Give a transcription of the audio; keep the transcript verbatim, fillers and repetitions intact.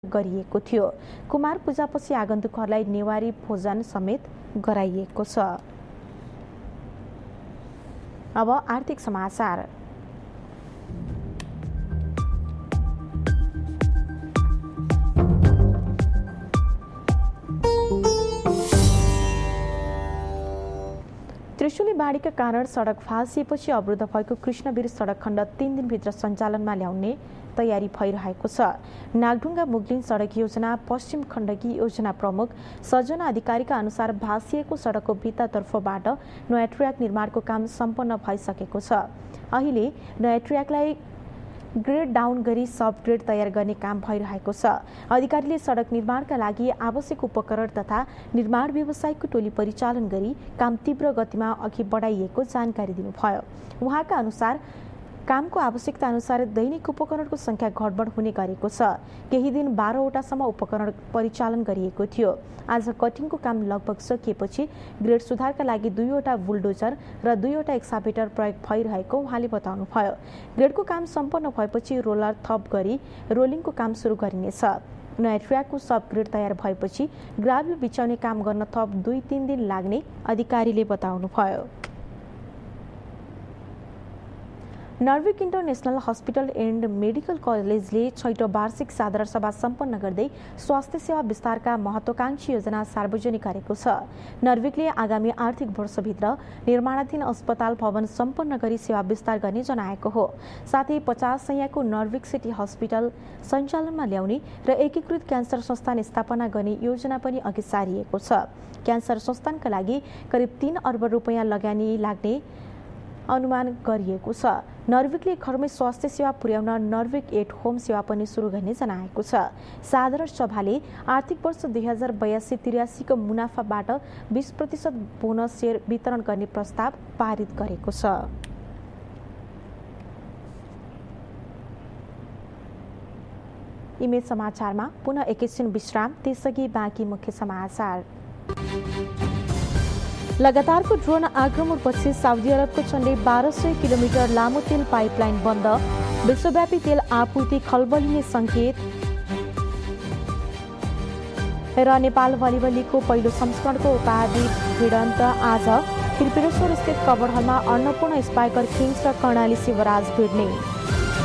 गरिएको थियो। कुमार पूजापछि आगन्तुकहरूलाई नेवारी भोजन समेत गराइएको छ। अब आर्थिक समाचार। त्रिशुली बाढीका कारण सडक फासिएपछि अवरुद्ध भएको कृष्णवीर सडक खण्ड तीन दिनभित्र सञ्चालनमा ल्याउने तयारी भइरहेको छ। नागढुङ्गा मुगलिन सडक योजना पश्चिम खण्डकी योजना प्रमुख सजना अधिकारीका अनुसार भासिएको सडकको भित्तातर्फबाट नयाँ ट्र्याक निर्माणको काम सम्पन्न भइसकेको छ। अहिले नयाँ ट्र्याकलाई ग्रेड डाउन गरी सब ग्रेड तयार गर्ने काम भइरहेको छ। अधिकारीले सडक निर्माणका लागि आवश्यक उपकरण तथा निर्माण व्यवसायको टोली परिचालन गरी काम तीव्र गतिमा अघि बढाइएको जानकारी दिनुभयो। उहाँका अनुसार कामको आवश्यकता अनुसार दैनिक उपकरणको संख्या घटबढ हुने गरेको छ। केही दिन बाह्रवटासम्म उपकरण परिचालन गरिएको थियो। आज कटिङको काम लगभग सकिएपछि ग्रेड सुधारका लागि दुईवटा बुलडोजर र दुईवटा एक्साभेटर प्रयोग भइरहेको उहाँले बताउनुभयो। ग्रेडको काम सम्पन्न भएपछि रोलर थप गरी रोलिङको काम सुरु गरिनेछ। नयाँ ट्र्याकको सब ग्रेड तयार भएपछि ग्राभ्यल बिछाउने काम गर्न थप दुई तीन दिन लाग्ने अधिकारीले बताउनुभयो। नर्विक इन्टरनेसनल हस्पिटल एन्ड मेडिकल कलेजले छैटौं वार्षिक साधारण सभा सम्पन्न गर्दै स्वास्थ्य सेवा विस्तारका महत्वाकांक्षी योजना सार्वजनिक गरेको छ। नर्विकले आगामी आर्थिक वर्षभित्र निर्माणाधीन अस्पताल भवन सम्पन्न गरी सेवा विस्तार गर्ने जनाएको हो। साथै पचास सयको नर्विक सिटी हस्पिटल सञ्चालनमा ल्याउने र एकीकृत क्यान्सर संस्थान स्थापना गर्ने योजना पनि अघि सारिएको छ। क्यान्सर संस्थानका लागि करिब तीन अर्ब रुपियाँ लगानी लाग्ने अनुमान गरिएको छ। नर्विकले घरमै स्वास्थ्य सेवा पुर्याउन नर्विक एट होम सेवा पनि सुरु गर्ने जनाएको छ। साधारण सभाले आर्थिक वर्ष दुई हजार बयासी त्रियासीको मुनाफाबाट बीस प्रतिशत बोनस सेयर वितरण गर्ने प्रस्ताव पारित गरेको छ। इमेज समाचारमा पुनः एकैछिन विश्राम, त्यसअघि बाँकी मुख्य समाचार। लगातारको ड्रोन आक्रमणपछि साउदी अरबको झन्डै बाह्र सय किलोमिटर लामो तेल पाइपलाइन बन्द, विश्वव्यापी तेल आपूर्ति खलबलिने संकेत र नेपाल भलिबल लिगको पहिलो संस्करणको उपाधि भिडन्त आज त्रिपुरेश्वर स्थित कवर हलमा अन्नपूर्ण स्पाइकर किङ्स र कर्णाली शिवराज भिड्ने।